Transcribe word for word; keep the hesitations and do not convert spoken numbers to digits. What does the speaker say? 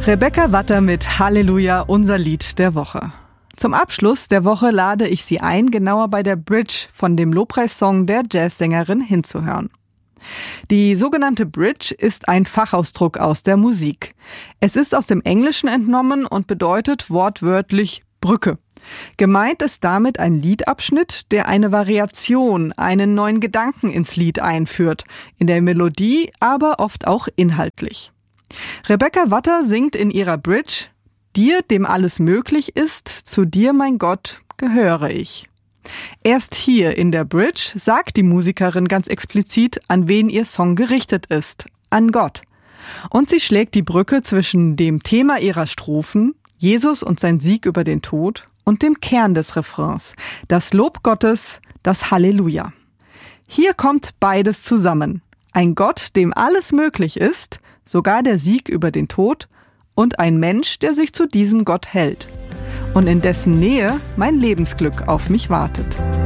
Rebecca Watter mit Halleluja, unser Lied der Woche. Zum Abschluss der Woche lade ich Sie ein, genauer bei der Bridge von dem Lobpreissong der Jazzsängerin hinzuhören. Die sogenannte Bridge ist ein Fachausdruck aus der Musik. Es ist aus dem Englischen entnommen und bedeutet wortwörtlich Brücke. Gemeint ist damit ein Liedabschnitt, der eine Variation, einen neuen Gedanken ins Lied einführt, in der Melodie, aber oft auch inhaltlich. Rebecca Watter singt in ihrer Bridge: Dir, dem alles möglich ist, zu dir, mein Gott, gehöre ich. Erst hier in der Bridge sagt die Musikerin ganz explizit, an wen ihr Song gerichtet ist: an Gott. Und sie schlägt die Brücke zwischen dem Thema ihrer Strophen, Jesus und sein Sieg über den Tod, und dem Kern des Refrains, das Lob Gottes, das Halleluja. Hier kommt beides zusammen: ein Gott, dem alles möglich ist, sogar der Sieg über den Tod, und ein Mensch, der sich zu diesem Gott hält und in dessen Nähe mein Lebensglück auf mich wartet.